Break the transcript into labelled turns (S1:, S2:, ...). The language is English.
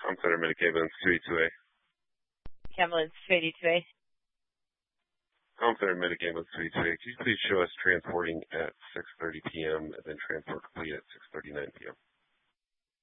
S1: I'm Center Medicaid ambulance 282A.
S2: Ambulance 282A.
S1: Home Center Medicaid ambulance 282A. Could you please show us transporting at 6:30 p.m. and then transport complete at 6:39 p.m.?